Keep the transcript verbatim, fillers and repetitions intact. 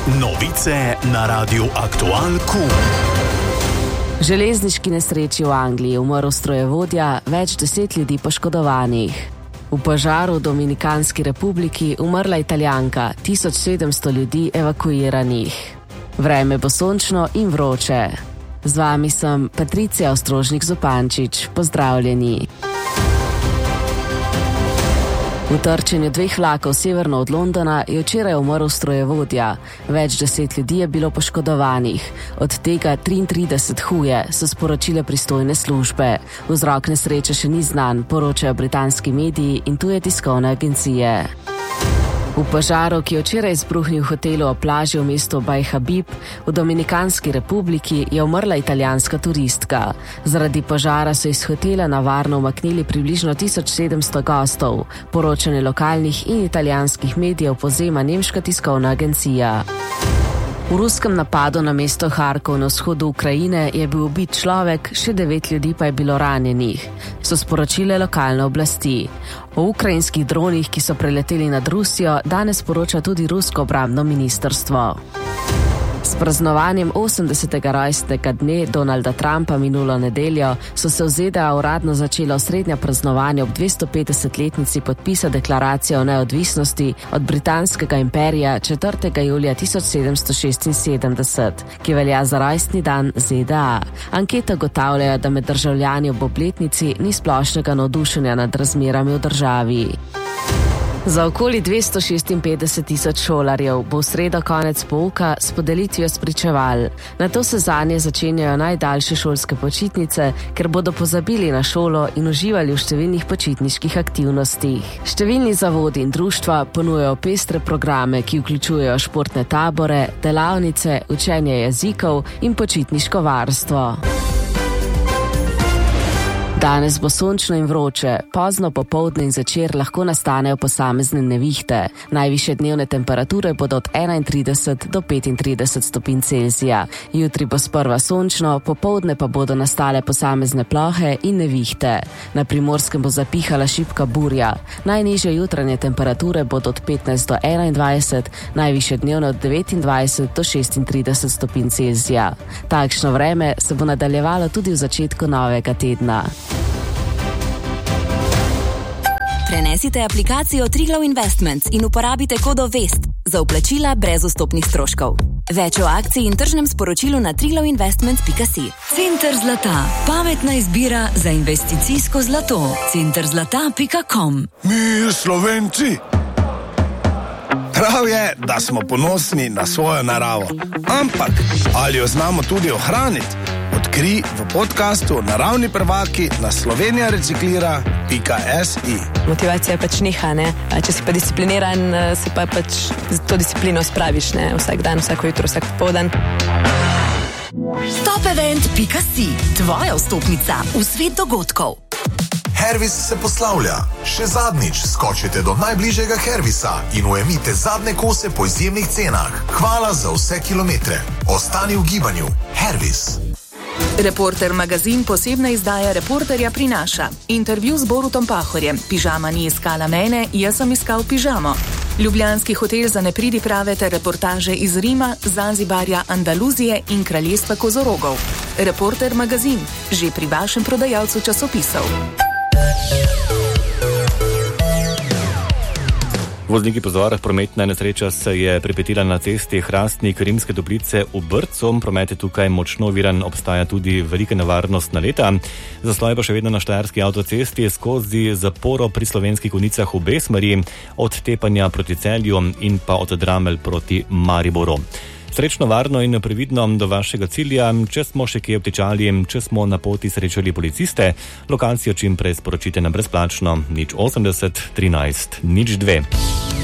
Novice na Radiu Aktual Q. Železniški nesreči v Angliji umrl strojevodja, več deset ljudi poškodovanih. V požaru v Dominikanski republiki umrla Italijanka, tisoč sedemsto ljudi evakuiranih. Vreme bo sončno in vroče. Z vami sem Patricija Ostrožnik-Zupančič. Pozdravljeni. V trčenju dveh vlakov severno od Londona je včeraj umrl strojevodja. Več deset ljudi je bilo poškodovanih, od tega triintrideset huje, so sporočile pristojne službe. Vzrok nesreče še ni znan, poročajo britanski mediji in tuje tiskovne agencije. V požaru, ki je včeraj izbruhnil v hotelu o plaži v mestu Baj Habib v Dominikanski republiki, je umrla italijanska turistka. Zaradi požara so iz hotela na varno umaknili približno tisoč sedemsto gostov. Poročanje lokalnih in italijanskih medijev povzema nemška tiskovna agencija. V ruskem napadu na mesto Harkov na vzhodu Ukrajine je bil ubit človek, še devet ljudi pa je bilo ranjenih, so sporočile lokalne oblasti. O ukrajinskih dronih, ki so preleteli nad Rusijo, danes poroča tudi rusko obrambno ministrstvo. S praznovanjem osemdesetega rojstnega dne Donalda Trumpa minulo nedeljo so se v Z D A uradno začela osrednja praznovanja ob dvestopetdesetletnici podpisa deklaracije o neodvisnosti od britanskega imperija četrtega julija tisoč sedemsto šestinsedemdeset, ki velja za rojstni dan Z D A. Ankete ugotavljajo, da med državljani ob obletnici ni splošnega navdušenja nad razmerami v državi. Za okoli dvesto šestinpetdeset tisoč šolarjev bo v sredo konec pouka s podelitvijo spričeval. Nato se zanje začenjajo najdaljše šolske počitnice, ker bodo pozabili na šolo in uživali v številnih počitniških aktivnostih. Številni zavodi in društva ponujajo pestre programe, ki vključujejo športne tabore, delavnice, učenje jezikov in počitniško varstvo. Danes bo sončno in vroče, pozno popoldne in zvečer lahko nastanejo posamezne nevihte. Najvišje dnevne temperature bodo od enaintrideset do petintrideset stopinj Celzija. Jutri bo sprva sončno, popoldne pa bodo nastale posamezne plohe in nevihte. Na Primorskem bo zapihala šibka burja. Najnižje jutranje temperature bodo od petnajst do enaindvajset, najvišje dnevne od devetindvajset do šestintrideset stopinj Celzija. Takšno vreme se bo nadaljevalo tudi v začetku novega tedna. Prenesite aplikacijo Triglav Investments in uporabite kodo VEST za vplačila brez vstopnih stroškov. Več o akciji in tržnem sporočilu na triglav investments pika si. Center zlata. Pametna izbira za investicijsko zlato. center zlata pika com. Mi Slovenci. Prav je, da smo ponosni na svojo naravo. Ampak, ali jo znamo tudi ohraniti? Odkri v podcastu Naravni prvaki na slovenija reciklira pika si. Motivacija pač niha, ne? Če si pa discipliniran, se pa pač to disciplino spraviš, ne? Vsak dan, vsako jutro, vsak popoldan. top event pika si. Tvoja vstopnica v svet dogodkov. Hervis se poslavlja. Še zadnjič skočite do najbližjega Hervisa in ujemite zadnje kose po izjemnih cenah. Hvala za vse kilometre. Ostani v gibanju. Hervis. Reporter magazin posebna izdaja Reporterja prinaša. Intervju z Borutom Pahorjem. Pižama ni iskala mene, jaz sem iskal pižamo. Ljubljanski hotel za nepridiprave ter reportaže iz Rima, Zanzibarja, Andaluzije in kraljestva kozorogov. Reporter magazin, že pri vašem prodajalcu časopisov. Vozniki pozor, prometna nesreča se je pripetila na cesti Hrastnik Rimske Toplice v Brcu. Promet je tukaj močno oviran, obstaja tudi velika nevarnost naleta. Zastoj pa še vedno na štajerski avtocesti skozi zaporo pri Slovenskih Konjicah v obe smeri, od Tepanja proti Celju in pa od Dramelj proti Mariboru. Srečno, varno in previdno do vašega cilja. Če smo še kje obtičali, če smo na poti srečali policiste, lokacijo čim prej sporočite na brezplačno nič osemdeset trinajst nič dve.